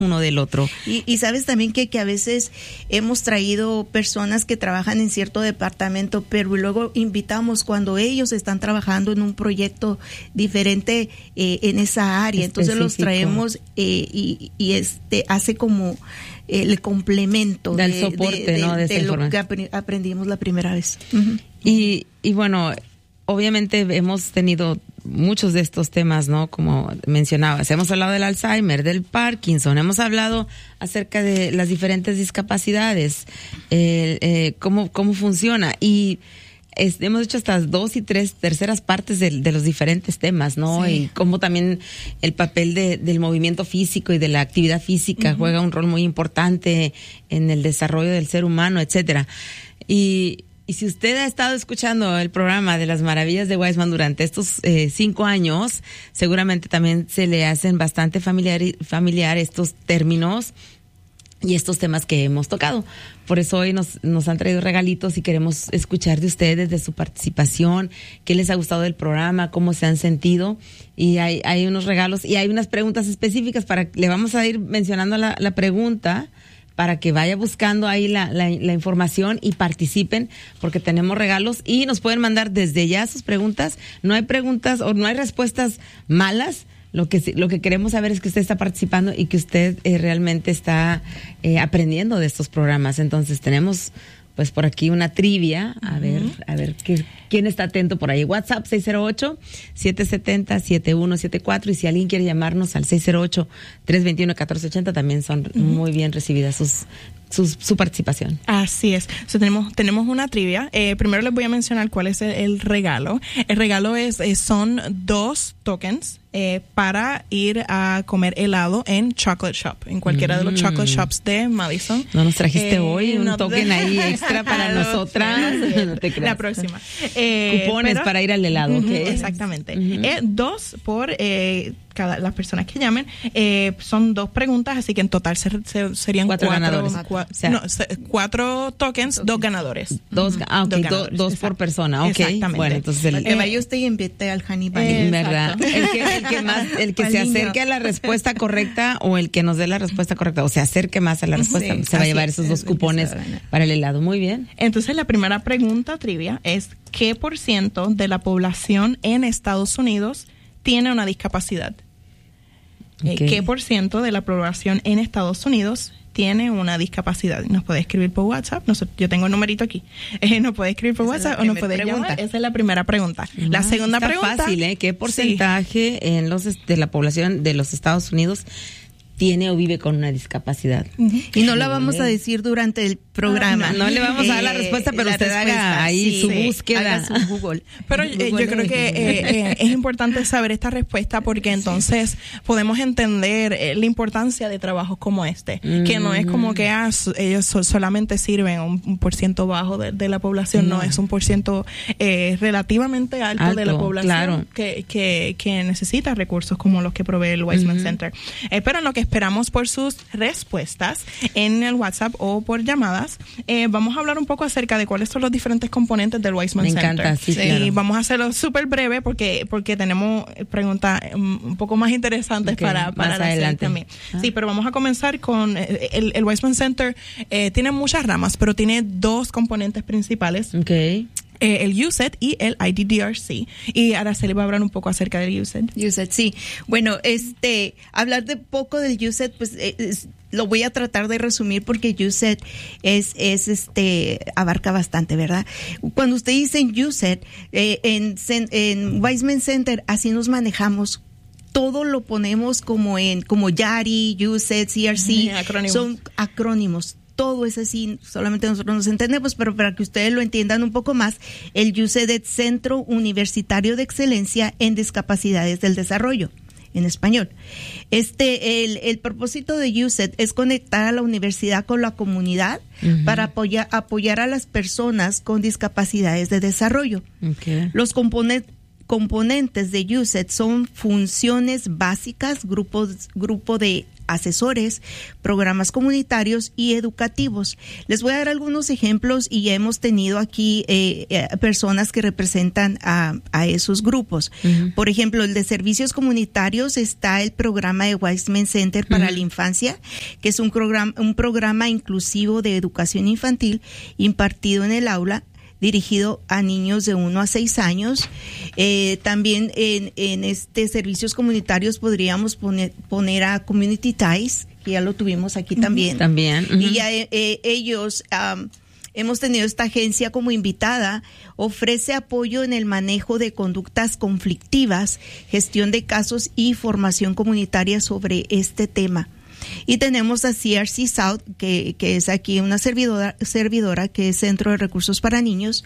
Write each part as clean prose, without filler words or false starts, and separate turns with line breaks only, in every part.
uno del otro.
Y sabes también que a veces hemos traído personas que trabajan en cierto departamento, pero luego invitamos cuando ellos están trabajando en un proyecto diferente en esa área. Entonces los traemos y hace como el complemento
del soporte, ¿no? de
lo que aprendimos la primera vez.
Uh-huh. Y bueno, obviamente hemos tenido muchos de estos temas, ¿no? Como mencionabas, hemos hablado del Alzheimer, del Parkinson, hemos hablado acerca de las diferentes discapacidades, cómo funciona, y hemos hecho hasta 2 y 3 terceras partes de los diferentes temas, ¿no? Sí. Y cómo también el papel del movimiento físico y de la actividad física juega un rol muy importante en el desarrollo del ser humano, etcétera. Y si usted ha estado escuchando el programa de las maravillas de Weisman durante estos 5 años, seguramente también se le hacen bastante familiar estos términos y estos temas que hemos tocado. Por eso hoy nos han traído regalitos y queremos escuchar de ustedes, de su participación, qué les ha gustado del programa, cómo se han sentido. Y hay unos regalos y hay unas preguntas específicas le vamos a ir mencionando la pregunta para que vaya buscando ahí la información y participen, porque tenemos regalos y nos pueden mandar desde ya sus preguntas. No hay preguntas o no hay respuestas malas. Lo que queremos saber es que usted está participando y que usted realmente está aprendiendo de estos programas. Entonces tenemos pues por aquí una trivia, a ver quién está atento por ahí. WhatsApp 608-770-7174, y si alguien quiere llamarnos al 608-321-1480, también son muy bien recibidas su participación.
Así es. Tenemos una trivia. Primero les voy a mencionar cuál es el regalo. El regalo son 2 tokens para ir a comer helado en Chocolate Shop, en cualquiera de los chocolate shops de Madison.
No nos trajiste hoy un token ahí extra para nosotras. No te creas.
La próxima.
Cupones para ir al helado. Okay.
Exactamente. 2 por las personas que llamen. Son 2 preguntas, así que en total serían 4
ganadores.
4 tokens, 2 ganadores.
2 por persona. Okay.
Exactamente.
Bueno, entonces
que vaya usted y invite al Honey Bunny.
¿Verdad? El que se acerque a la respuesta correcta, o el que nos dé la respuesta correcta, o se acerque más a la respuesta, se va a llevar esos 2 cupones para el helado. Muy bien.
Entonces la primera pregunta trivia es: ¿qué % de la población en Estados Unidos tiene una discapacidad? Okay. ¿Qué % de la población en Estados Unidos tiene una discapacidad? Nos puede escribir por WhatsApp. Yo tengo el numerito aquí. Nos puede escribir por WhatsApp o nos puede llamar. Esa es la primera pregunta. La segunda pregunta.
Está fácil, ¿Qué porcentaje de la población de los Estados Unidos tiene o vive con una discapacidad?
Y no la vamos a decir durante el programa.
No le vamos a dar la respuesta, pero usted haga ahí su búsqueda.
Haga su Google.
Pero yo creo que es importante saber esta respuesta, porque entonces podemos entender la importancia de trabajos como este, que no es como que ellos solamente sirven a un % bajo de la población, no es un % relativamente alto de la población, claro, que necesita recursos como los que provee el Weisman Center. Pero en lo que esperamos por sus respuestas en el WhatsApp o por llamadas, vamos a hablar un poco acerca de cuáles son los diferentes componentes del Weisman Center.
Me encanta, sí, claro.
Y vamos a hacerlo súper breve porque tenemos preguntas un poco más interesantes para hacer también. Sí, pero vamos a comenzar con el Weisman Center. Tiene muchas ramas, pero tiene 2 componentes principales.
Okay.
El USED y el IDDRC. Y Araceli va a hablar un poco acerca del USED.
USED, sí. Bueno, hablar de poco del USED, pues lo voy a tratar de resumir, porque USED abarca bastante, ¿verdad? Cuando usted dice USED, en Weisman Center, así nos manejamos. Todo lo ponemos como YARI, USED, CRC. Son acrónimos. Todo es así, solamente nosotros nos entendemos, pero para que ustedes lo entiendan un poco más, el USED es Centro Universitario de Excelencia en Discapacidades del Desarrollo, en español. El propósito de USED es conectar a la universidad con la comunidad para apoyar a las personas con discapacidades de desarrollo. Okay. Los componentes de USED son funciones básicas, grupo de asesores, programas comunitarios y educativos. Les voy a dar algunos ejemplos y ya hemos tenido aquí personas que representan a esos grupos. Por ejemplo, el de servicios comunitarios está el programa de Wiseman Center para la Infancia, que es un programa inclusivo de educación infantil impartido en el aula, dirigido a niños de 1 a 6 años. También en servicios comunitarios podríamos poner a Community Ties, que ya lo tuvimos aquí también. Y ya ellos, hemos tenido esta agencia como invitada, ofrece apoyo en el manejo de conductas conflictivas, gestión de casos y formación comunitaria sobre este tema. Y tenemos a CRC South, que es aquí una servidora que es Centro de Recursos para Niños.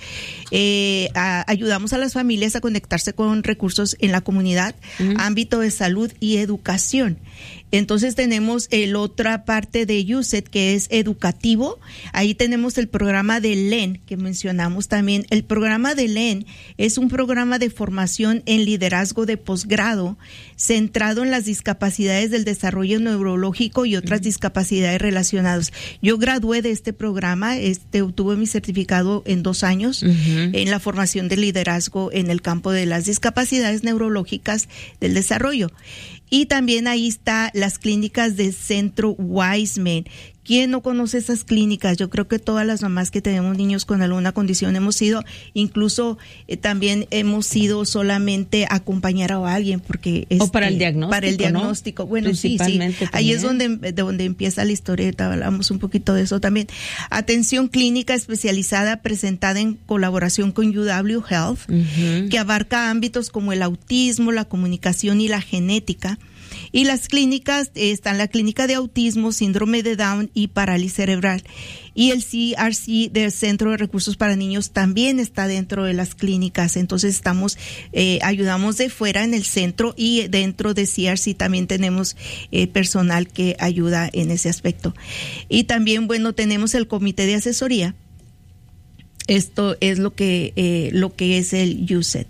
Ayudamos a las familias a conectarse con recursos en la comunidad, ámbito de salud y educación. Entonces tenemos otra parte de USET, que es educativo. Ahí tenemos el programa de LEN, que mencionamos también. El programa de LEN es un programa de formación en liderazgo de posgrado centrado en las discapacidades del desarrollo neurológico y otras discapacidades relacionadas. Yo gradué de este programa, obtuve mi certificado en 2 años en la formación de liderazgo en el campo de las discapacidades neurológicas del desarrollo. Y también ahí está las clínicas del Centro Wiseman. ¿Quién no conoce esas clínicas? Yo creo que todas las mamás que tenemos niños con alguna condición hemos ido, incluso también hemos ido solamente a acompañar a alguien, porque
o para el diagnóstico. Para el
diagnóstico, ¿no? Bueno, sí. Ahí es donde empieza la historia. Hablamos un poquito de eso también. Atención clínica especializada presentada en colaboración con UW Health, que abarca ámbitos como el autismo, la comunicación y la genética. Y las clínicas, están la clínica de autismo, síndrome de Down y parálisis cerebral. Y el CRC del Centro de Recursos para Niños también está dentro de las clínicas. Entonces ayudamos de fuera en el centro, y dentro de CRC también tenemos personal que ayuda en ese aspecto. Y también, tenemos el comité de asesoría. Esto es lo que es el USET.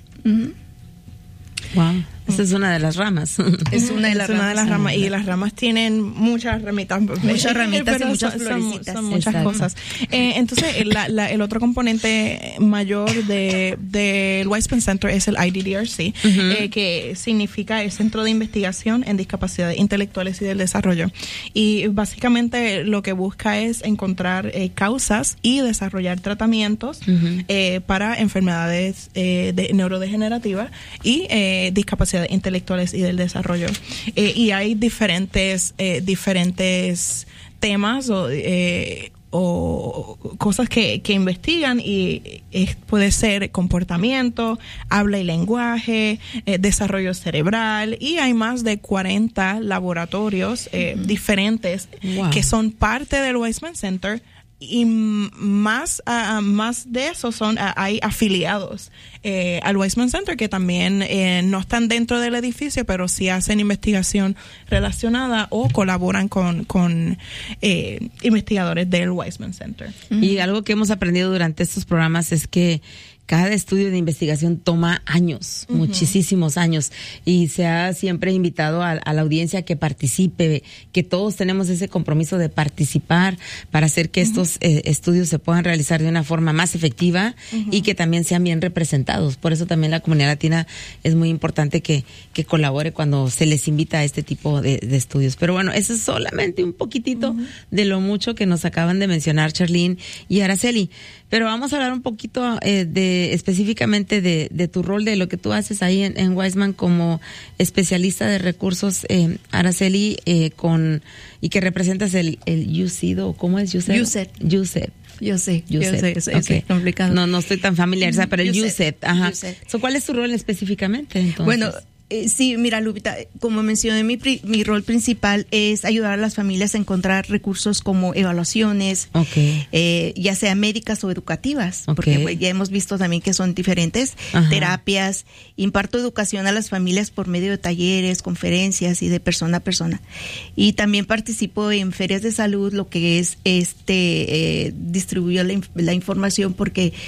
Wow. Esa es una de las ramas.
Es una de las ramas. Y las ramas tienen muchas ramitas.
Muchas ramitas y muchas florecitas.
Son muchas cosas. Entonces, el otro componente mayor del Wiseman Center es el IDDRC, que significa el Centro de Investigación en Discapacidades Intelectuales y del Desarrollo. Y básicamente lo que busca es encontrar causas y desarrollar tratamientos para enfermedades neurodegenerativas y discapacidades intelectuales y del desarrollo. Y hay diferentes temas o cosas que investigan, y puede ser comportamiento, habla y lenguaje, desarrollo cerebral, y hay más de 40 laboratorios diferentes que son parte del Wiseman Center. Y más de eso hay afiliados al Wiseman Center que también no están dentro del edificio, pero sí hacen investigación relacionada o colaboran con investigadores del Wiseman Center.
Y algo que hemos aprendido durante estos programas es que cada estudio de investigación toma años, muchísimos años, y se ha siempre invitado a la audiencia que participe, que todos tenemos ese compromiso de participar para hacer que estos estudios se puedan realizar de una forma más efectiva y que también sean bien representados. Por eso también la comunidad latina es muy importante que colabore cuando se les invita a este tipo de estudios. Pero bueno, eso es solamente un poquitito de lo mucho que nos acaban de mencionar Charlene y Araceli. Pero vamos a hablar un poquito específicamente de tu rol, de lo que tú haces ahí en Wiseman como especialista de recursos, Araceli, y que representas el UCID, ¿o cómo es? USET.
Yo sé, es complicado.
No estoy tan familiarizada, pero el USET. Ajá. ¿Cuál es tu rol específicamente, entonces?
Bueno, sí, mira, Lupita, como mencioné, mi rol principal es ayudar a las familias a encontrar recursos como evaluaciones, ya sea médicas o educativas, porque ya hemos visto también que son diferentes, terapias. Imparto educación a las familias por medio de talleres, conferencias y de persona a persona. Y también participo en ferias de salud, lo que es distribuyo la información, porque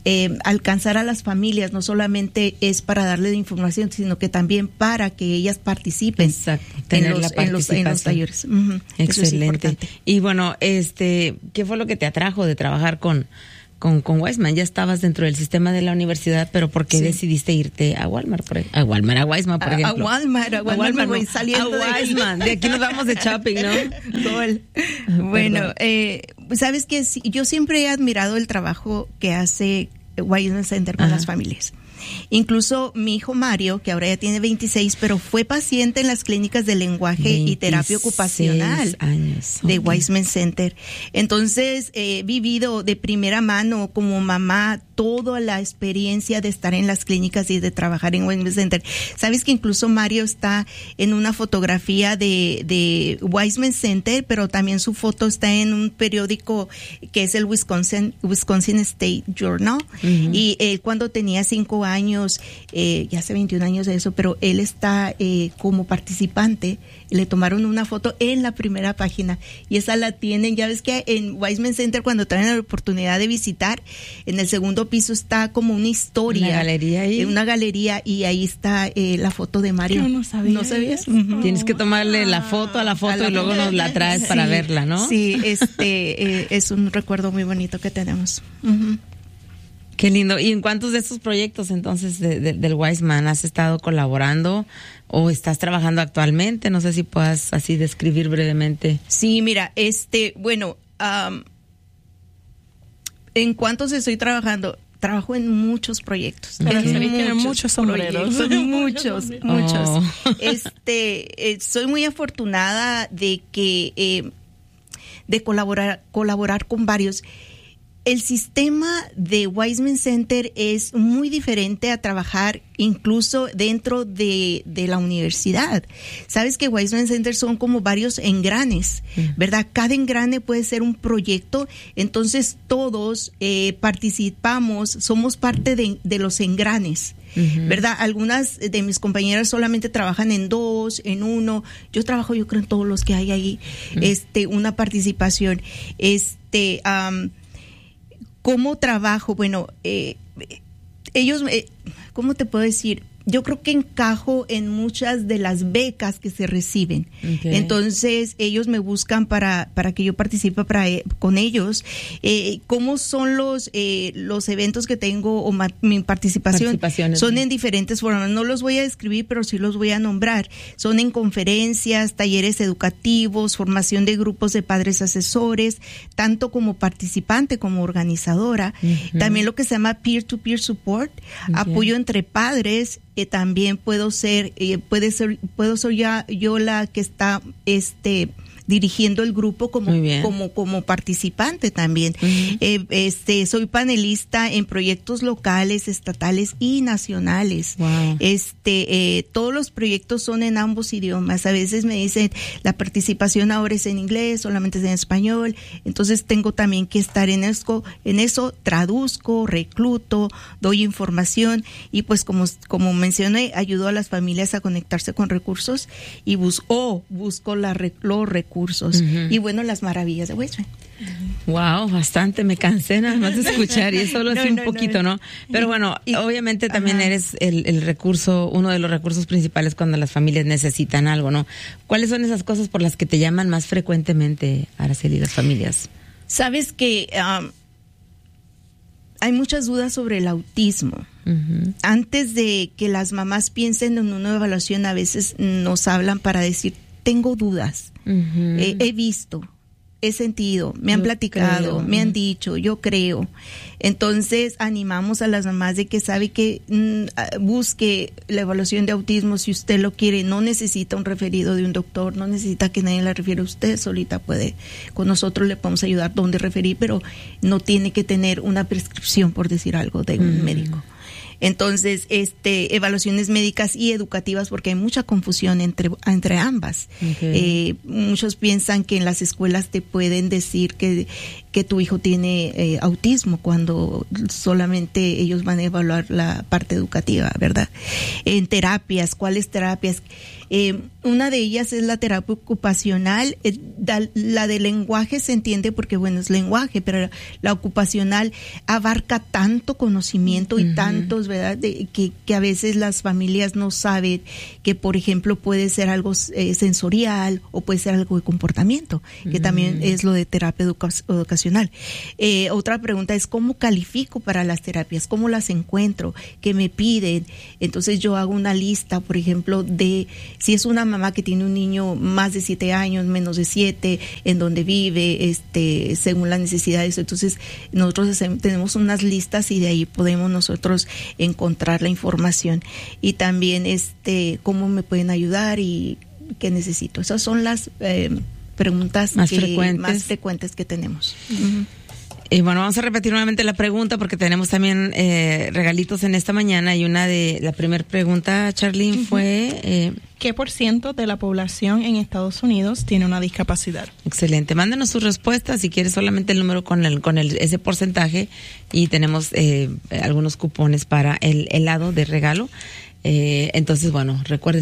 alcanzar a las familias no solamente es para darle información, sino que también para que ellas participen.
Exacto, tener
en los talleres.
Excelente. Y bueno, ¿qué fue lo que te atrajo de trabajar con Wiseman? Ya estabas dentro del sistema de la universidad, pero ¿por qué decidiste irte a Walmart? A Wiseman, por ejemplo.
A Walmart me voy saliendo
a Wiseman. De aquí nos vamos de shopping, ¿no?
Bueno, sabes que yo siempre he admirado el trabajo que hace Wiseman Center con las familias. Incluso mi hijo Mario, que ahora ya tiene 26, pero fue paciente en las clínicas de lenguaje y terapia ocupacional de Wiseman Center. Entonces, he vivido de primera mano como mamá toda la experiencia de estar en las clínicas y de trabajar en Wiseman Center. Sabes que incluso Mario está en una fotografía de Wiseman Center, pero también su foto está en un periódico que es el Wisconsin State Journal. Y él cuando tenía 5 años, ya hace 21 años de eso, pero él está como participante. Le tomaron una foto en la primera página y esa la tienen. Ya ves que en Wiseman Center, cuando traen la oportunidad de visitar, en el segundo piso está como una historia, una galería y ahí está la foto de Mario.
Yo no sabía.
¿No sabías?
Tienes que tomarle la foto a la foto y luego nos la traes para verla, ¿no?
Sí, es un recuerdo muy bonito que tenemos.
Qué lindo. ¿Y en cuántos de estos proyectos entonces del Wiseman has estado colaborando o estás trabajando actualmente? No sé si puedas así describir brevemente.
Sí, mira, bueno, ¿en cuántos estoy trabajando? Trabajo en muchos proyectos.
Muchos sombreros.
Muchos. Soy muy afortunada de que de colaborar con varios. El sistema de Wiseman Center es muy diferente a trabajar incluso dentro de la universidad. Sabes que Wiseman Center son como varios engranes, ¿verdad? Cada engrane puede ser un proyecto, entonces todos participamos, somos parte de los engranes. ¿Verdad? Algunas de mis compañeras solamente trabajan en 2, en 1. Yo trabajo, yo creo, en todos los que hay ahí, una participación. ¿Cómo trabajo? Bueno, ellos, ¿cómo te puedo decir? Yo creo que encajo en muchas de las becas que se reciben. Okay. Entonces, ellos me buscan para que yo participe con ellos. ¿Cómo son los eventos que tengo o mi participación? Son en diferentes formas. No los voy a describir, pero sí los voy a nombrar. Son en conferencias, talleres educativos, formación de grupos de padres asesores, tanto como participante como organizadora. También lo que se llama peer-to-peer support, apoyo entre padres. También puedo ser yo la que está dirigiendo el grupo como participante también. Soy panelista en proyectos locales, estatales y nacionales. Wow. Todos los proyectos son en ambos idiomas. A veces me dicen, la participación ahora es en inglés, solamente es en español. Entonces tengo también que estar en eso, traduzco, recluto, doy información y pues como mencioné, ayudo a las familias a conectarse con recursos y busco los recursos. Y bueno, las maravillas de Wiseman.
Wow, bastante, me cansé nada más de escuchar y eso es un poquito, ¿no? Pero bueno, obviamente también eres el recurso, uno de los recursos principales cuando las familias necesitan algo, ¿no? ¿Cuáles son esas cosas por las que te llaman más frecuentemente, Araceli, las familias?
Sabes que hay muchas dudas sobre el autismo. Antes de que las mamás piensen en una evaluación, a veces nos hablan para decir, tengo dudas. He visto, he sentido, me han platicado, me han dicho, yo creo. Entonces animamos a las mamás de que sabe que busque la evaluación de autismo si usted lo quiere. No necesita un referido de un doctor, no necesita que nadie la refiera. Usted solita puede, con nosotros le podemos ayudar dónde referir, pero no tiene que tener una prescripción, por decir algo, de un médico. Entonces, evaluaciones médicas y educativas, porque hay mucha confusión entre ambas. Muchos piensan que en las escuelas te pueden decir que tu hijo tiene autismo cuando solamente ellos van a evaluar la parte educativa, ¿verdad? En terapias, ¿cuáles terapias? Una de ellas es la terapia ocupacional. La de lenguaje se entiende porque, bueno, es lenguaje, pero la ocupacional abarca tanto conocimiento y tantos, ¿verdad? Que a veces las familias no saben que, por ejemplo, puede ser algo sensorial o puede ser algo de comportamiento, que también es lo de terapia educacional. Otra pregunta es, ¿cómo califico para las terapias? ¿Cómo las encuentro? ¿Qué me piden? Entonces yo hago una lista, por ejemplo, de si es una mamá que tiene un niño más de 7 años, menos de 7, en donde vive, según las necesidades. Entonces nosotros tenemos unas listas y de ahí podemos nosotros encontrar la información. Y también cómo me pueden ayudar y qué necesito. Esas son las preguntas más frecuentes que tenemos.
Y bueno, vamos a repetir nuevamente la pregunta porque tenemos también regalitos en esta mañana, y la primera pregunta, Charlene, fue...
¿Qué % de la población en Estados Unidos tiene una discapacidad?
Excelente. Mándenos sus respuestas, si quieres solamente el número con ese porcentaje, y tenemos algunos cupones para el helado de regalo. Entonces, bueno, recuerden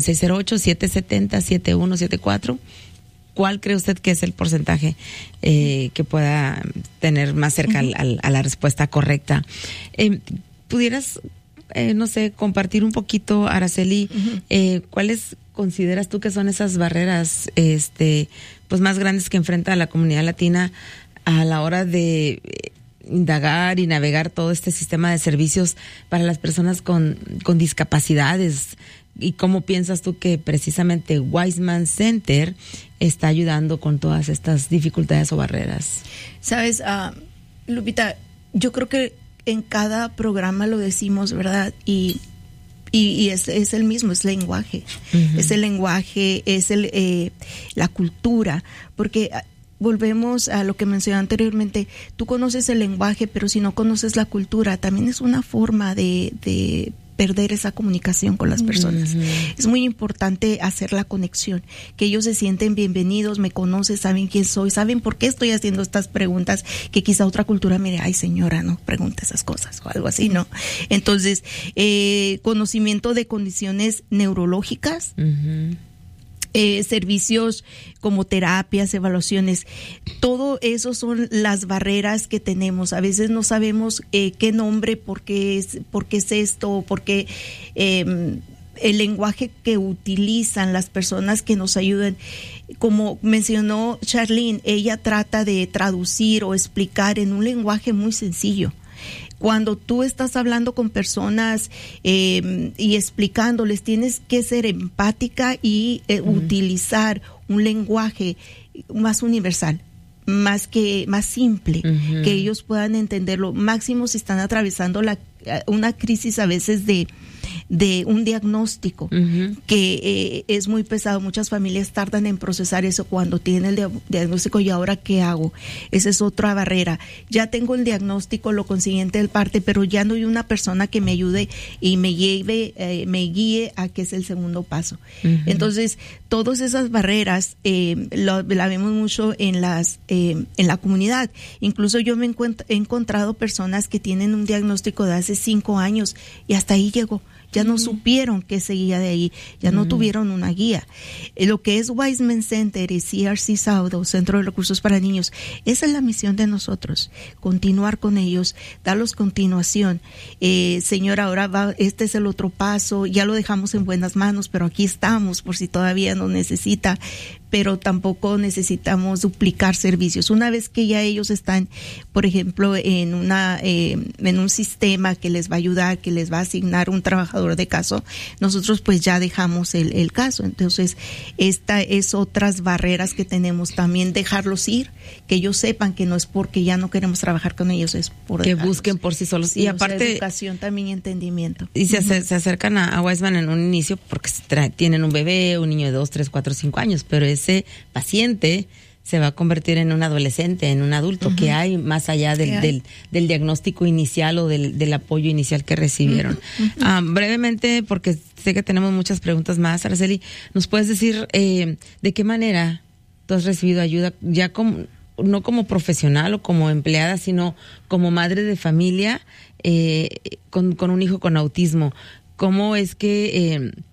608-770-7174. ¿Cuál cree usted que es el porcentaje que pueda tener más cerca a la respuesta correcta? ¿Pudieras, no sé, compartir un poquito, Araceli, cuáles consideras tú que son esas barreras pues más grandes que enfrenta la comunidad latina a la hora de indagar y navegar todo este sistema de servicios para las personas con discapacidades? ¿Y cómo piensas tú que precisamente Wiseman Center está ayudando con todas estas dificultades o barreras?
Sabes, Lupita, yo creo que en cada programa lo decimos, ¿verdad? Y es el mismo, es lenguaje. Es el lenguaje, es la cultura, porque volvemos a lo que mencioné anteriormente. Tú conoces el lenguaje, pero si no conoces la cultura, también es una forma de perder esa comunicación con las personas. Es muy importante hacer la conexión, que ellos se sienten bienvenidos, me conocen, saben quién soy, saben por qué estoy haciendo estas preguntas, que quizá otra cultura mire, ay señora, no pregunta esas cosas o algo así, ¿no? Entonces, conocimiento de condiciones neurológicas, servicios como terapias, evaluaciones, todo eso son las barreras que tenemos. A veces no sabemos qué nombre, por qué es esto, porque el lenguaje que utilizan las personas que nos ayudan, como mencionó Charlene, ella trata de traducir o explicar en un lenguaje muy sencillo. Cuando tú estás hablando con personas y explicándoles, tienes que ser empática y utilizar un lenguaje más universal, más simple, que ellos puedan entenderlo. Máximo si están atravesando una crisis a veces de un diagnóstico que es muy pesado. Muchas familias tardan en procesar eso cuando tienen el diagnóstico. ¿Y ahora qué hago? Esa es otra barrera. Ya tengo el diagnóstico, lo consiguiente del parte, pero ya no hay una persona que me ayude y me guíe a que es el segundo paso. Entonces, todas esas barreras la vemos mucho en la comunidad. Incluso yo he encontrado personas que tienen un diagnóstico de hace 5 años y hasta ahí llegó. Ya no supieron qué seguía de ahí, ya no tuvieron una guía. Lo que es Wiseman Center y CRC South, o Centro de Recursos para Niños, esa es la misión de nosotros, continuar con ellos, darlos continuación. Señora, ahora este es el otro paso, ya lo dejamos en buenas manos, pero aquí estamos por si todavía nos necesita, pero tampoco necesitamos duplicar servicios. Una vez que ya ellos están, por ejemplo, en un sistema que les va a ayudar, que les va a asignar un trabajador de caso, nosotros pues ya dejamos el caso. Entonces, esta es otras barreras que tenemos también, dejarlos ir, que ellos sepan que no es porque ya no queremos trabajar con ellos, es por
que dejarlos. Busquen por sí solos.
Sí, y aparte, educación también y entendimiento.
Y se acercan a Wiseman en un inicio porque tienen un bebé, un niño de 2, 3, 4, 5 años, pero ese paciente se va a convertir en un adolescente, en un adulto, que hay más allá del diagnóstico inicial o del apoyo inicial que recibieron. Brevemente, porque sé que tenemos muchas preguntas más, Araceli, ¿nos puedes decir de qué manera tú has recibido ayuda, ya no como profesional o como empleada, sino como madre de familia con un hijo con autismo? ¿Cómo es que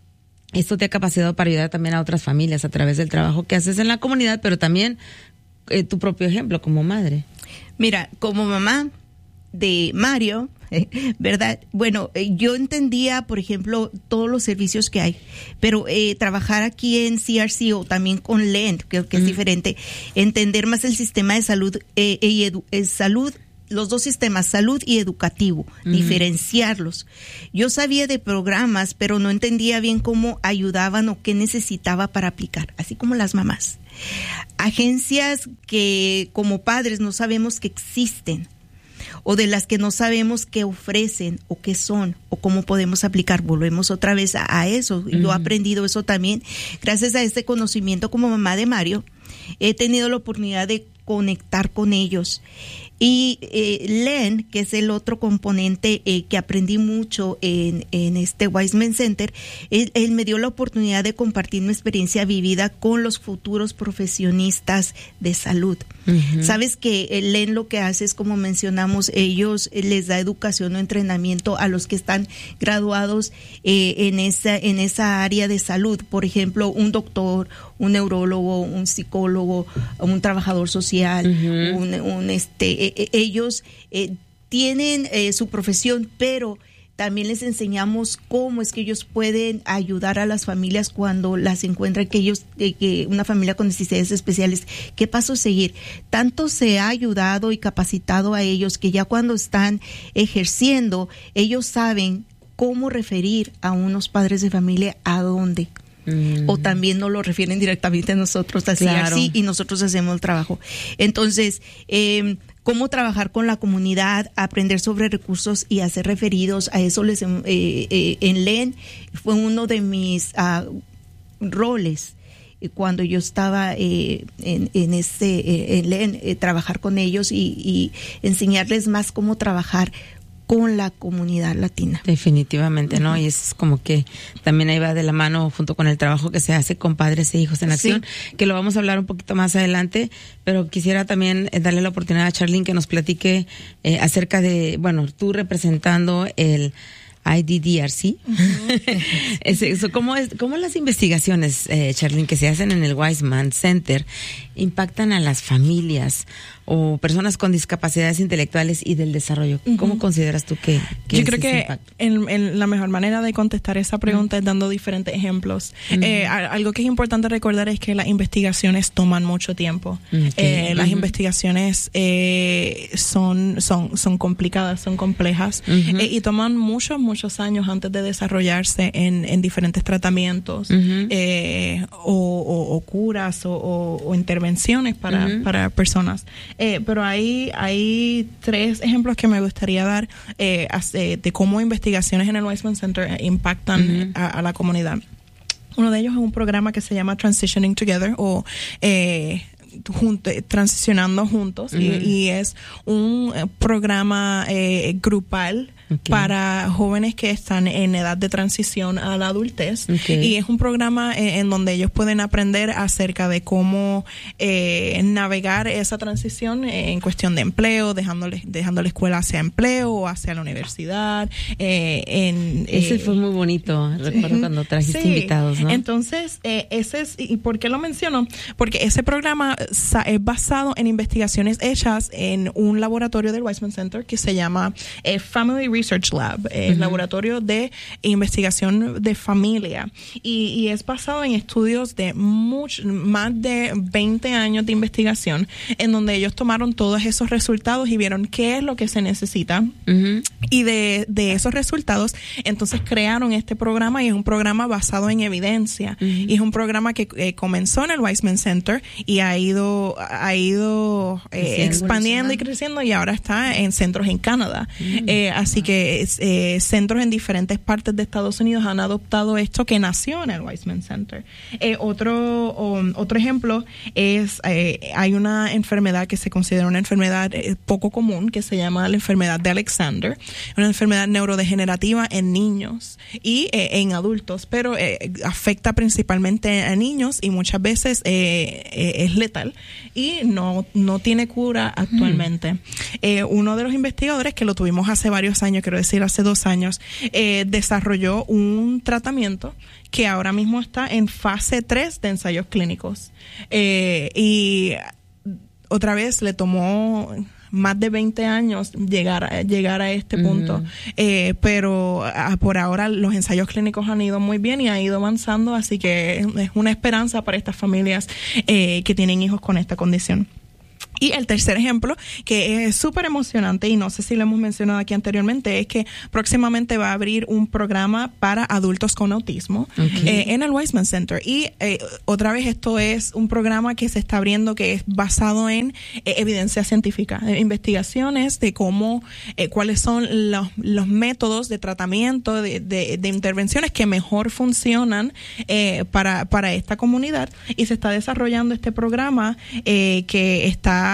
esto te ha capacitado para ayudar también a otras familias a través del trabajo que haces en la comunidad, pero también tu propio ejemplo como madre.
Mira, como mamá de Mario, ¿verdad? Bueno, yo entendía, por ejemplo, todos los servicios que hay, pero trabajar aquí en CRC o también con LEN, que es diferente, entender más el sistema de salud salud, los dos sistemas, salud y educativo, diferenciarlos. Yo sabía de programas, pero no entendía bien cómo ayudaban o qué necesitaba para aplicar, así como las mamás. Agencias que como padres no sabemos que existen, o de las que no sabemos qué ofrecen o qué son o cómo podemos aplicar. Volvemos otra vez a eso. Yo he aprendido eso también gracias a este conocimiento como mamá de Mario. He tenido la oportunidad de conectar con ellos. Y Len, que es el otro componente que aprendí mucho en este Wiseman Center, él me dio la oportunidad de compartir mi experiencia vivida con los futuros profesionistas de salud. Sabes que Len lo que hace es, como mencionamos, ellos les da educación o entrenamiento a los que están graduados en esa área de salud. Por ejemplo, un doctor, un neurólogo, un psicólogo, un trabajador social, ellos tienen su profesión, pero también les enseñamos cómo es que ellos pueden ayudar a las familias cuando las encuentran, que una familia con necesidades especiales, qué paso seguir. Tanto se ha ayudado y capacitado a ellos que ya cuando están ejerciendo, ellos saben cómo referir a unos padres de familia a dónde. O también nos lo refieren directamente a nosotros, así, claro. Así, y nosotros hacemos el trabajo. Entonces, cómo trabajar con la comunidad, aprender sobre recursos y hacer referidos a eso. En LEN fue uno de mis roles cuando yo estaba en LEN, trabajar con ellos y enseñarles más cómo trabajar con la comunidad latina.
Definitivamente, ¿no? Y es como que también ahí va de la mano junto con el trabajo que se hace con Padres e Hijos en Acción, que lo vamos a hablar un poquito más adelante, pero quisiera también darle la oportunidad a Charlene que nos platique acerca de, bueno, tú representando el IDDRC. ¿Cómo las investigaciones, Charlene, que se hacen en el Wiseman Center impactan a las familias o personas con discapacidades intelectuales y del desarrollo? ¿Cómo consideras tú que
yo creo que en la mejor manera de contestar esa pregunta es dando diferentes ejemplos? Algo que es importante recordar es que las investigaciones toman mucho tiempo. Las investigaciones son complicadas, son complejas, y toman muchos años antes de desarrollarse en diferentes tratamientos o curas o intervenciones para personas. Pero hay 3 ejemplos que me gustaría dar de cómo investigaciones en el Wiseman Center impactan a la comunidad. Uno de ellos es un programa que se llama Transitioning Together o transicionando juntos, y es un programa grupal para jóvenes que están en edad de transición a la adultez, y es un programa en donde ellos pueden aprender acerca de cómo navegar esa transición en cuestión de empleo, dejando la escuela hacia empleo o hacia la universidad.
Ese fue muy bonito, recuerdo cuando trajiste invitados, ¿no?
Entonces, ese es, ¿y por qué lo menciono? Porque ese programa es basado en investigaciones hechas en un laboratorio del Wiseman Center que se llama Family Research Lab, laboratorio de investigación de familia, y es basado en estudios de más de 20 años de investigación, en donde ellos tomaron todos esos resultados y vieron qué es lo que se necesita, y de esos resultados entonces crearon este programa, y es un programa basado en evidencia, y es un programa que comenzó en el Wiseman Center y ha ido expandiendo y creciendo, y ahora está en centros en Canadá. Así que centros en diferentes partes de Estados Unidos han adoptado esto que nació en el Wiseman Center. Otro ejemplo es, hay una enfermedad que se considera una enfermedad poco común, que se llama la enfermedad de Alexander, una enfermedad neurodegenerativa en niños y en adultos, pero afecta principalmente a niños y muchas veces es letal y no tiene cura actualmente. Uno de los investigadores, que lo tuvimos hace varios años, año, quiero decir hace 2 años, desarrolló un tratamiento que ahora mismo está en fase 3 de ensayos clínicos. Y otra vez le tomó más de 20 años llegar a este punto, pero por ahora los ensayos clínicos han ido muy bien y ha ido avanzando, así que es una esperanza para estas familias que tienen hijos con esta condición. Y el tercer ejemplo, que es súper emocionante y no sé si lo hemos mencionado aquí anteriormente, es que próximamente va a abrir un programa para adultos con autismo en el Weizmann Center. Y otra vez esto es un programa que se está abriendo que es basado en evidencia científica, investigaciones de cómo, cuáles son los métodos de tratamiento, de intervenciones que mejor funcionan para esta comunidad. Y se está desarrollando este programa que está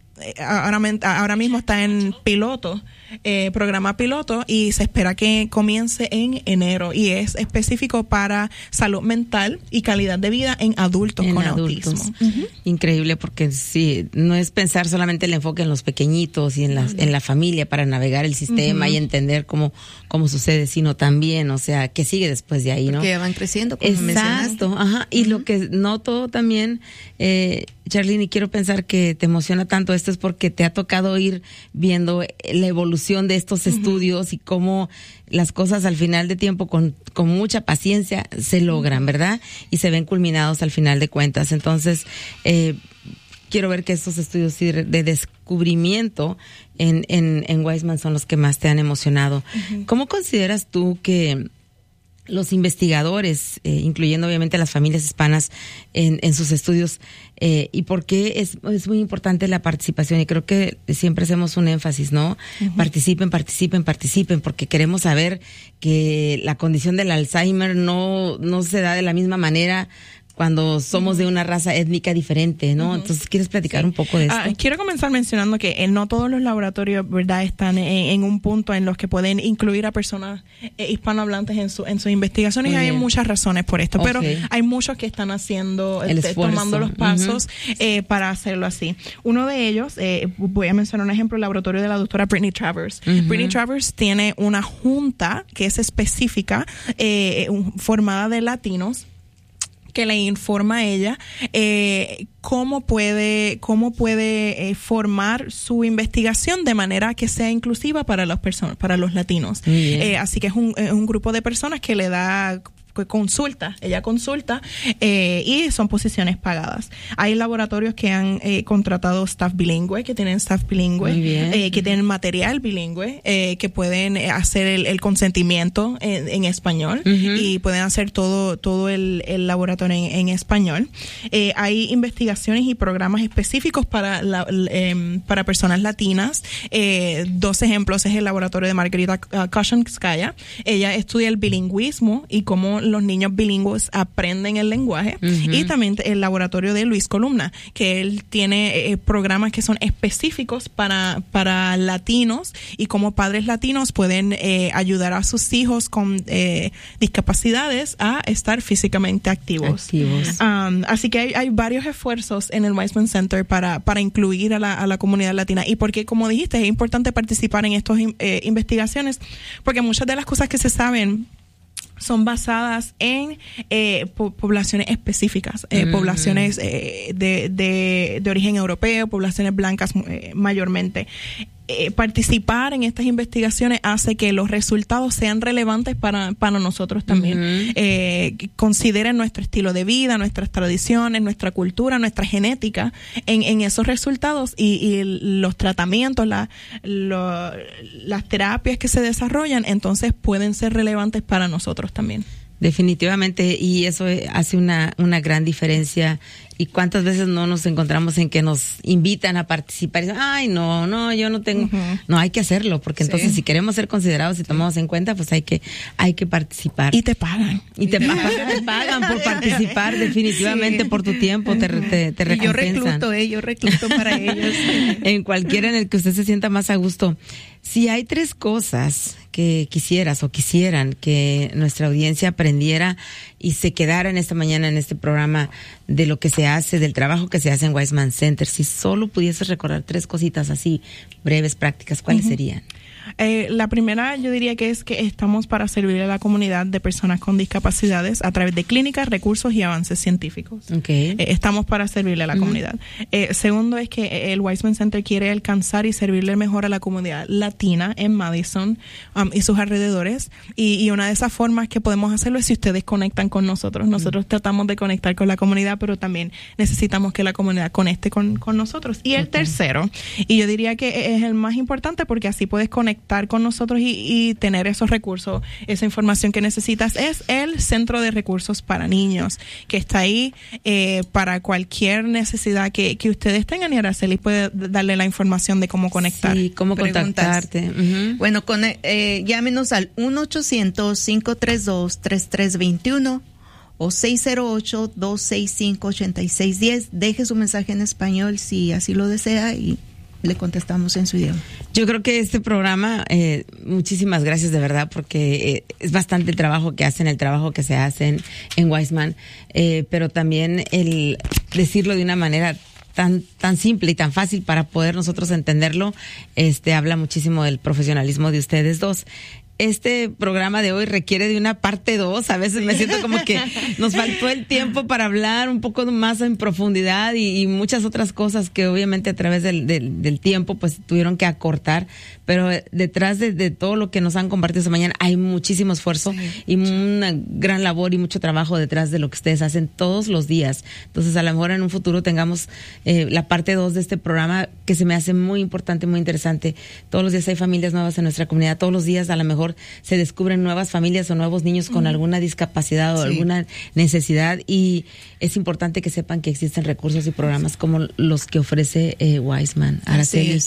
ahora mismo está en programa piloto, y se espera que comience en enero, y es específico para salud mental y calidad de vida en adultos con autismo.
Increíble, porque sí, no es pensar solamente el enfoque en los pequeñitos y en la familia para navegar el sistema y entender cómo sucede, sino también, o sea, qué sigue después de ahí, ¿no?
Porque van creciendo, como
mencionaste. Y lo que noto también, Charlene, y quiero pensar que te emociona tanto esto, es porque te ha tocado ir viendo la evolución de estos estudios y cómo las cosas al final de tiempo con mucha paciencia se logran, ¿verdad? Y se ven culminados al final de cuentas. Entonces, quiero ver que estos estudios de descubrimiento en Weizmann son los que más te han emocionado. ¿Cómo consideras tú que los investigadores, incluyendo obviamente las familias hispanas en sus estudios, y por qué es muy importante la participación? Y creo que siempre hacemos un énfasis, ¿no? Participen, porque queremos saber que la condición del Alzheimer no se da de la misma manera cuando somos de una raza étnica diferente, ¿no? Entonces, ¿quieres platicar un poco de esto?
Quiero comenzar mencionando que no todos los laboratorios, ¿verdad?, están en un punto en los que pueden incluir a personas hispanohablantes en sus investigaciones, y hay muchas razones por esto, pero hay muchos que están haciendo, tomando los pasos para hacerlo así. Uno de ellos, voy a mencionar un ejemplo, el laboratorio de la doctora Brittany Travers. Brittany Travers tiene una junta que es específica, formada de latinos, que le informa a ella cómo puede formar su investigación de manera que sea inclusiva para las personas, para los latinos. Así que es un grupo de personas que le da ella consulta, y son posiciones pagadas. Hay laboratorios que han contratado staff bilingüe, que tienen staff bilingüe, que tienen material bilingüe, que pueden hacer el consentimiento en español, y pueden hacer todo el laboratorio en español. Hay investigaciones y programas específicos para personas latinas. 2 ejemplos es el laboratorio de Margarita Koshenskaya. Ella estudia el bilingüismo y cómo los niños bilingües aprenden el lenguaje, y también el laboratorio de Luis Columna, que él tiene programas que son específicos para latinos, y cómo padres latinos pueden ayudar a sus hijos con discapacidades a estar físicamente activos. Así que hay varios esfuerzos en el Weizmann Center para incluir a la comunidad latina, y porque, como dijiste, es importante participar en estas investigaciones, porque muchas de las cosas que se saben son basadas en poblaciones específicas, poblaciones de origen europeo, poblaciones blancas mayormente. Participar en estas investigaciones hace que los resultados sean relevantes para nosotros también. Consideren nuestro estilo de vida, nuestras tradiciones, nuestra cultura, nuestra genética en esos resultados, y los tratamientos, las terapias que se desarrollan, entonces pueden ser relevantes para nosotros también.
Definitivamente, y eso hace una gran diferencia. ¿Y cuántas veces no nos encontramos en que nos invitan a participar y dicen, ay, no, yo no tengo? No, hay que hacerlo, porque entonces si queremos ser considerados y tomados en cuenta, pues hay que participar.
Y te pagan.
Te pagan por participar, definitivamente, por tu tiempo, te recompensan.
Yo recluto para ellos.
En cualquiera en el que usted se sienta más a gusto. Si hay 3 cosas que quisieras o quisieran que nuestra audiencia aprendiera y se quedara en esta mañana en este programa de lo que se hace, del trabajo que se hace en Weizmann Center, si solo pudieses recordar 3 cositas así breves, prácticas, ¿cuáles serían?
La primera yo diría que es que estamos para servirle a la comunidad de personas con discapacidades a través de clínicas, recursos y avances científicos.
Okay.
Estamos para servirle a la comunidad. Segundo es que el Wiseman Center quiere alcanzar y servirle mejor a la comunidad latina en Madison y sus alrededores. Y una de esas formas que podemos hacerlo es si ustedes conectan con nosotros. Nosotros tratamos de conectar con la comunidad, pero también necesitamos que la comunidad conecte con nosotros. Y el tercero, y yo diría que es el más importante porque así puedes conectar con nosotros y tener esos recursos, esa información que necesitas, es el Centro de Recursos para Niños, que está ahí para cualquier necesidad que ustedes tengan, y Araceli puede darle la información de cómo conectar.
Sí, cómo contactarte.
Bueno, llámenos al 1-800-532-3321 o 608-265-8610. Deje su mensaje en español si así lo desea y le contestamos en su idioma.
Yo creo que este programa, muchísimas gracias de verdad, porque es bastante el trabajo que hacen, el trabajo que se hacen en Wiseman, pero también el decirlo de una manera tan simple y tan fácil para poder nosotros entenderlo, habla muchísimo del profesionalismo de ustedes dos. Este programa de hoy requiere de una parte 2. A veces me siento como que nos faltó el tiempo para hablar un poco más en profundidad y muchas otras cosas que obviamente a través del tiempo pues tuvieron que acortar. Pero detrás de todo lo que nos han compartido esta mañana hay muchísimo esfuerzo y una gran labor y mucho trabajo detrás de lo que ustedes hacen todos los días. Entonces a lo mejor en un futuro tengamos la parte 2 de este programa, que se me hace muy importante, muy interesante. Todos los días hay familias nuevas en nuestra comunidad. Todos los días a lo mejor se descubren nuevas familias o nuevos niños con alguna discapacidad o alguna necesidad, y es importante que sepan que existen recursos y programas como los que ofrece Wiseman. Araceli,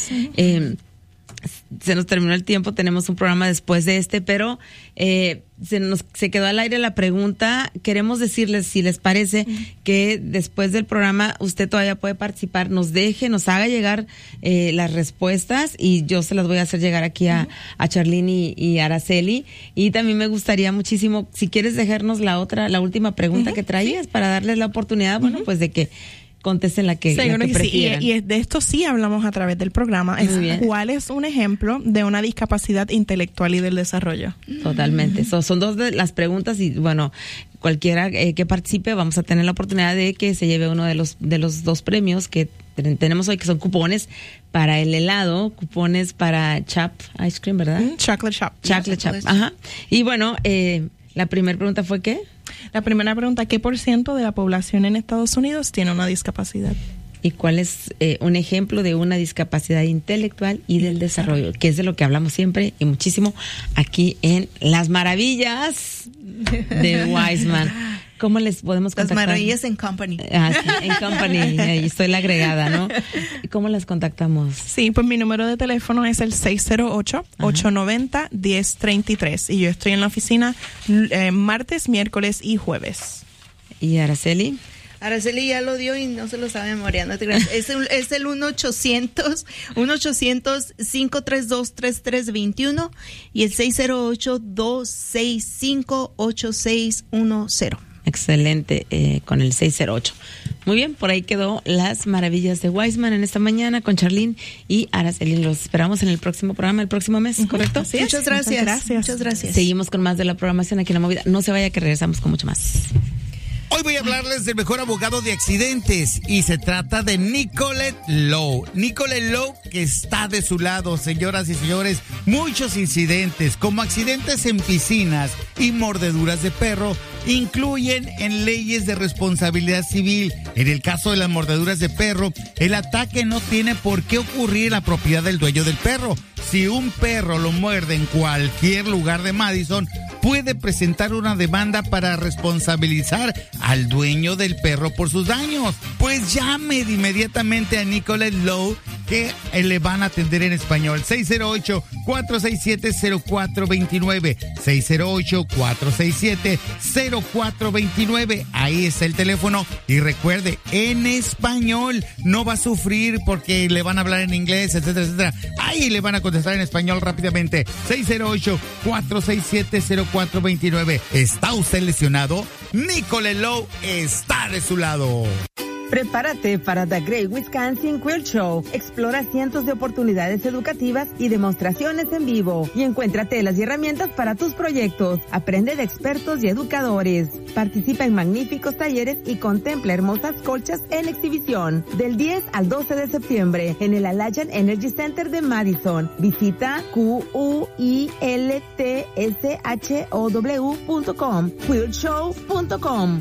se nos terminó el tiempo, tenemos un programa después de pero se quedó al aire la pregunta. Queremos decirles, si les parece, que después del programa usted todavía puede participar, nos haga llegar las respuestas y yo se las voy a hacer llegar aquí a Charlene y Araceli. Y también me gustaría muchísimo, si quieres dejarnos la última pregunta que traías, para darles la oportunidad, bueno, pues de que contesten la que prefieran.
Sí. Y de esto sí hablamos a través del programa. ¿Cuál es un ejemplo de una discapacidad intelectual y del desarrollo?
Totalmente. Son dos de las preguntas y bueno, cualquiera que participe, vamos a tener la oportunidad de que se lleve uno de los 2 premios que tenemos hoy, que son cupones para el helado, cupones para Chap Ice Cream, ¿verdad?
Chocolate Chap.
Chocolate Chap, ajá. Y bueno, la primera pregunta fue ¿qué?
La primera pregunta, ¿qué % de la población en Estados Unidos tiene una discapacidad?
¿Y cuál es un ejemplo de una discapacidad intelectual y del desarrollo? Que es de lo que hablamos siempre y muchísimo aquí en Las Maravillas de Wiseman. ¿Cómo les podemos contactar?
Las Maravillas en Company.
Sí, en Company, ahí estoy la agregada, ¿no? ¿Cómo las contactamos?
Sí, pues mi número de teléfono es el 608-890-1033 y yo estoy en la oficina martes, miércoles y jueves.
¿Y Araceli?
Araceli ya lo dio y no se lo sabe de memoria, no te creas. Es el 1-800-532-3321 y el 608-265-8610.
Excelente, con el 608. Muy bien, por ahí quedó Las Maravillas de Wiseman en esta mañana con Charlene y Araceli. Los esperamos en el próximo programa, el próximo mes, ¿correcto?
Sí, muchas gracias. Muchas gracias.
Seguimos con más de la programación aquí en La Movida. No se vaya, que regresamos con mucho más.
Hoy voy a hablarles del mejor abogado de accidentes y se trata de Nicolette Lowe. Nicolette Lowe, que está de su lado, señoras y señores. Muchos incidentes, como accidentes en piscinas y mordeduras de perro, incluyen en leyes de responsabilidad civil. En el caso de las mordeduras de perro, el ataque no tiene por qué ocurrir en la propiedad del dueño del perro. Si un perro lo muerde en cualquier lugar de Madison, puede presentar una demanda para responsabilizar al dueño del perro por sus daños. Pues llame de inmediatamente a Nicolette Lowe, que le van a atender en español. 608-467-0429. 608-467-0429. Ahí está el teléfono. Y recuerde, en español. No va a sufrir porque le van a hablar en inglés, etcétera, etcétera. Ahí le van a contestar en español rápidamente. 608-467-0429. ¿Está usted lesionado? Nicolette Lowe está de su lado.
Prepárate para The Great Wisconsin Quilt Show. Explora cientos de oportunidades educativas y demostraciones en vivo. Y encuentra telas y herramientas para tus proyectos. Aprende de expertos y educadores. Participa en magníficos talleres y contempla hermosas colchas en exhibición. Del 10 al 12 de septiembre en el Alliant Energy Center de Madison. Visita quiltshow.com. quiltshow.com.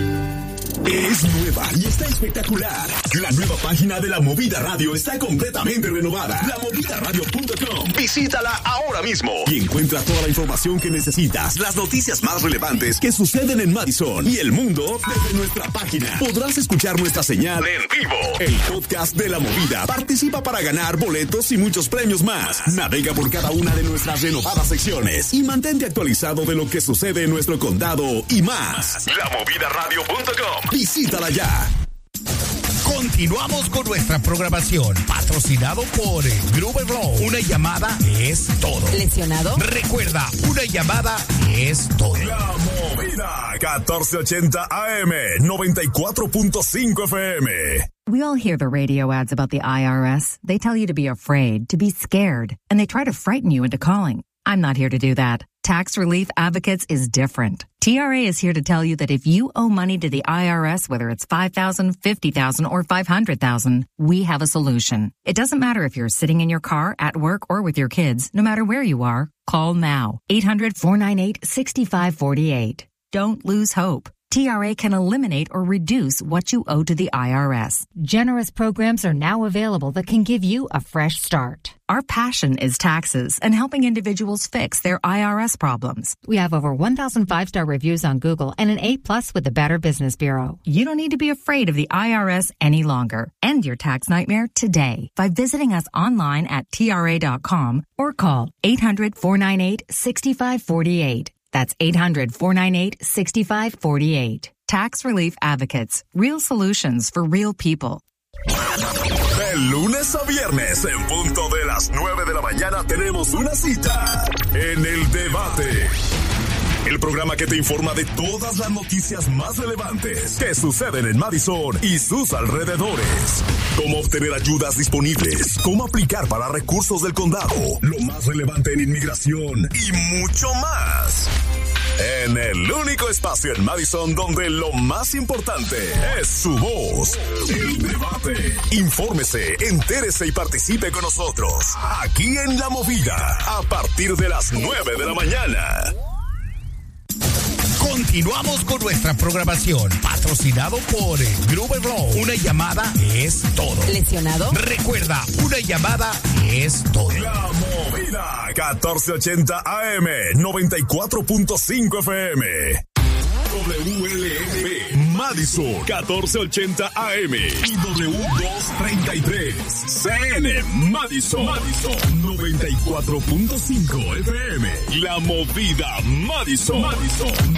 Es nueva y está espectacular. La nueva página de La Movida Radio está completamente renovada. LaMovidaRadio.com. Visítala ahora mismo y encuentra toda la información que necesitas, las noticias más relevantes que suceden en Madison y el mundo desde nuestra página. Podrás escuchar nuestra señal en vivo, el podcast de La Movida. Participa para ganar boletos y muchos premios más. Navega por cada una de nuestras renovadas secciones y mantente actualizado de lo que sucede en nuestro condado y más. LaMovidaRadio.com. Visítala ya.
Continuamos con nuestra programación, patrocinado por Gruber Law. Una llamada es todo.
¿Lesionado?
Recuerda, una llamada es todo.
La Movida 1480 AM, 94.5 FM.
We all hear the radio ads about the IRS. They tell you to be afraid, to be scared, and they try to frighten you into calling. I'm not here to do that. Tax Relief Advocates is different. TRA is here to tell you that if you owe money to the IRS, whether it's $5,000, $50,000, or $500,000, we have a solution. It doesn't matter if you're sitting in your car, at work, or with your kids. No matter where you are, call now. 800-498-6548. Don't lose hope. TRA can eliminate or reduce what you owe to the IRS. Generous programs are now available that can give you a fresh start. Our passion is taxes and helping individuals fix their IRS problems. We have over 1,000 five-star reviews on Google and an A+ with the Better Business Bureau. You don't need to be afraid of the IRS any longer. End your tax nightmare today by visiting us online at TRA.com or call 800-498-6548. That's 800-498-6548. Tax Relief Advocates. Real solutions for real people.
De lunes a viernes, en punto de las 9 de la mañana, tenemos una cita en El Debate. El programa que te informa de todas las noticias más relevantes que suceden en Madison y sus alrededores. Cómo obtener ayudas disponibles, cómo aplicar para recursos del condado, lo más relevante en inmigración y mucho más. En el único espacio en Madison donde lo más importante es su voz. El Debate. Infórmese, entérese y participe con nosotros. Aquí en La Movida. A partir de las 9 de la mañana.
Continuamos con nuestra programación, patrocinado por Gruber Law. Una llamada es todo.
¿Lesionado?
Recuerda, una llamada es todo.
La Movida 1480 AM, 94.5 FM. WLMP Madison 1480 AM y W233 CN Madison 94.5 FM. La Movida Madison